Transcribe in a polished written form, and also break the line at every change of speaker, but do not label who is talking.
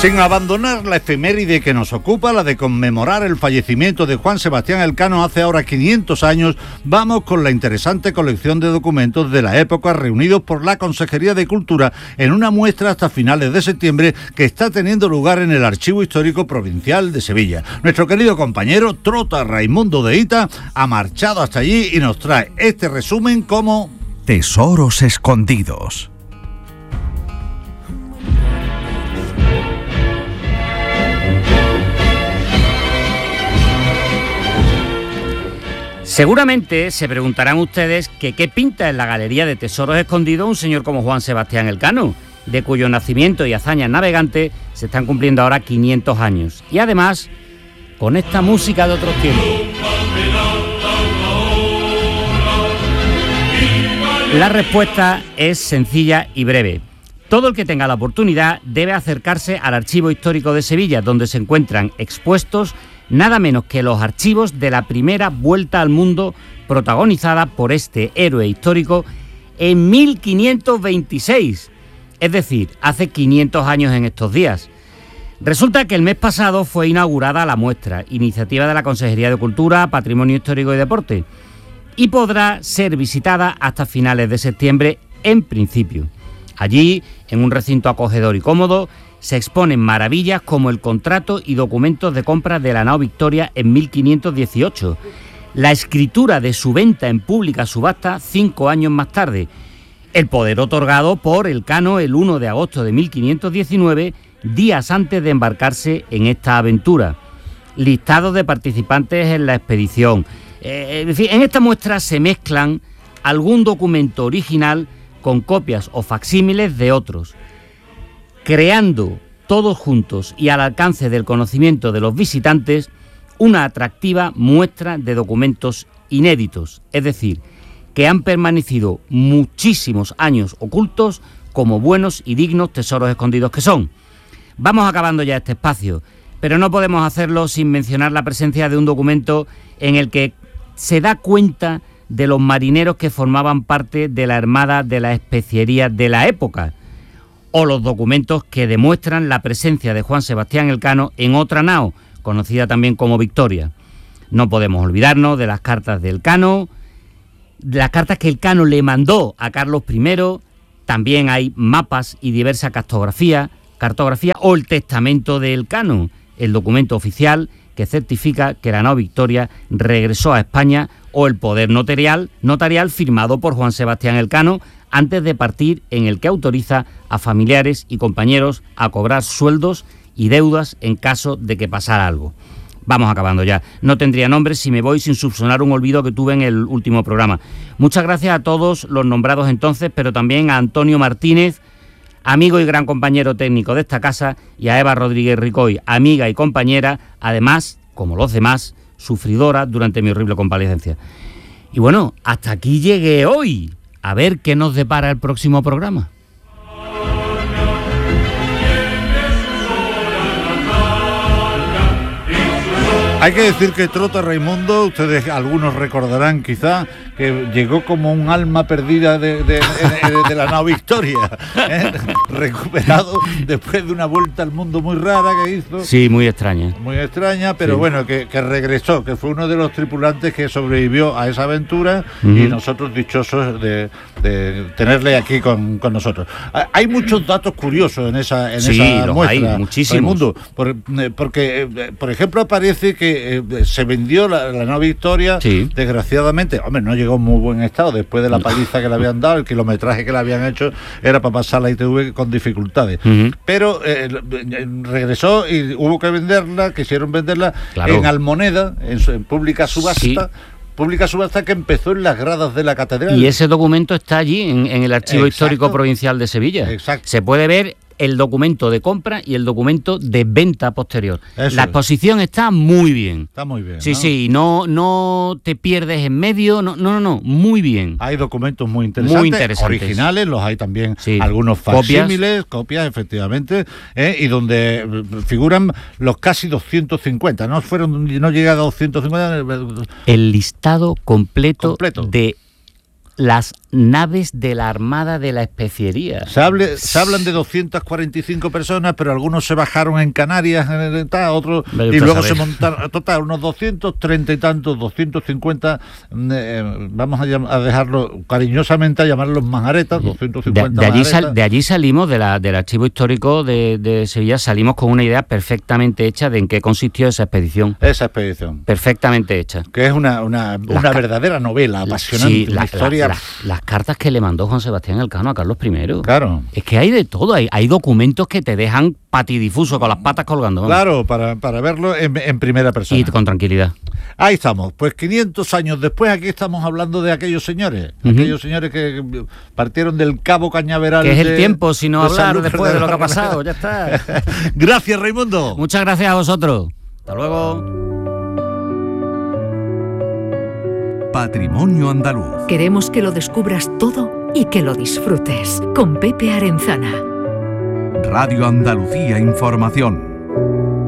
Sin abandonar la efeméride que nos ocupa, la de conmemorar el fallecimiento de Juan Sebastián Elcano hace ahora 500 años, vamos con la interesante colección de documentos de la época reunidos por la Consejería de Cultura en una muestra hasta finales de septiembre que está teniendo lugar en el Archivo Histórico Provincial de Sevilla. Nuestro querido compañero Trota Raimundo de Hita ha marchado hasta allí y nos trae este resumen como
Tesoros escondidos.
Seguramente se preguntarán ustedes que qué pinta en la Galería de Tesoros Escondidos un señor como Juan Sebastián Elcano, de cuyo nacimiento y hazañas navegantes se están cumpliendo ahora 500 años. Y además, con esta música de otros tiempos. La respuesta es sencilla y breve. Todo el que tenga la oportunidad debe acercarse al Archivo Histórico de Sevilla, donde se encuentran expuestos nada menos que los archivos de la primera vuelta al mundo protagonizada por este héroe histórico en 1526, es decir, hace 500 años en estos días. Resulta que el mes pasado fue inaugurada la muestra, iniciativa de la Consejería de Cultura, Patrimonio Histórico y Deporte, y podrá ser visitada hasta finales de septiembre en principio. Allí, en un recinto acogedor y cómodo, se exponen maravillas como el contrato y documentos de compra de la nao Victoria en 1518, la escritura de su venta en pública subasta 5 años más tarde, el poder otorgado por Elcano el 1 de agosto de 1519, días antes de embarcarse en esta aventura, listados de participantes en la expedición. En fin, en esta muestra se mezclan algún documento original con copias o facsímiles de otros, creando todos juntos y al alcance del conocimiento de los visitantes una atractiva muestra de documentos inéditos, es decir, que han permanecido muchísimos años ocultos como buenos y dignos tesoros escondidos que son. Vamos acabando ya este espacio, pero no podemos hacerlo sin mencionar la presencia de un documento en el que se da cuenta de los marineros que formaban parte de la armada de la especiería de la época, o los documentos que demuestran la presencia de Juan Sebastián Elcano en otra nao, conocida también como Victoria. No podemos olvidarnos de las cartas de Elcano, de las cartas que Elcano le mandó a Carlos I, también hay mapas y diversa cartografía o el testamento de Elcano, el documento oficial que certifica que la nao Victoria regresó a España, o el poder notarial firmado por Juan Sebastián Elcano antes de partir, en el que autoriza a familiares y compañeros a cobrar sueldos y deudas en caso de que pasara algo. Vamos acabando ya. No tendría nombre si me voy sin subsanar un olvido que tuve en el último programa. Muchas gracias a todos los nombrados entonces, pero también a Antonio Martínez, amigo y gran compañero técnico de esta casa, y a Eva Rodríguez Ricoy, amiga y compañera, además, como los demás, sufridora durante mi horrible convalecencia. Y bueno, hasta aquí llegué hoy. A ver qué nos depara el próximo programa.
Hay que decir que Trota Raimundo, ustedes algunos recordarán quizá, que llegó como un alma perdida de la nao Victoria, recuperado después de una vuelta al mundo muy rara que hizo.
Sí, muy extraña.
Muy extraña, pero sí, bueno, que regresó, que fue uno de los tripulantes que sobrevivió a esa aventura, y nosotros dichosos de tenerle aquí con nosotros. Hay muchos datos curiosos en esa muestra.
Hay muchísimos.
Raimundo, porque, por ejemplo, aparece que se vendió la nao Victoria, sí, desgraciadamente, hombre, no llegó en muy buen estado después de la paliza que le habían dado, el kilometraje que le habían hecho era para pasar la ITV con dificultades, pero regresó y hubo que venderla, quisieron venderla, claro, en Almoneda, en pública subasta. Sí. Pública subasta que empezó en las gradas de la catedral.
Y ese documento está allí, en el Archivo Histórico Provincial de Sevilla.
Exacto.
Se puede ver el documento de compra y el documento de venta posterior. Eso, la exposición está muy bien.
Está muy bien.
Sí,
¿no?
Sí, no te pierdes en medio, no, muy bien.
Hay documentos muy interesantes, originales, los hay también, sí, algunos facsímiles, copias efectivamente, y donde figuran los casi 250, no llega a 250.
El listado completo de las naves de la Armada de la Especiería.
Se hablan de 245 personas, pero algunos se bajaron en Canarias, otros, y luego se montaron, total, unos 230 y tantos, 250, vamos a dejarlo cariñosamente, a llamarlos majaretas, 250
de allí salimos, del Archivo Histórico de Sevilla, salimos con una idea perfectamente hecha de en qué consistió esa expedición.
Esa expedición.
Perfectamente hecha.
Que es una verdadera novela, apasionante,
sí,
una historia.
Las cartas que le mandó Juan Sebastián Elcano a Carlos I.
Claro.
Es que hay de todo, hay documentos que te dejan patidifuso, con las patas colgando. ¿no?
Claro, para verlo en primera persona.
Y con tranquilidad.
Ahí estamos, pues 500 años después aquí estamos hablando de aquellos señores que partieron del Cabo Cañaveral.
Que es el tiempo, sino hablar después de lo que ha pasado, ya está.
Gracias, Raimundo.
Muchas gracias a vosotros. Hasta luego.
Patrimonio andaluz.
Queremos que lo descubras todo y que lo disfrutes. Con Pepe Arenzana.
Radio Andalucía Información.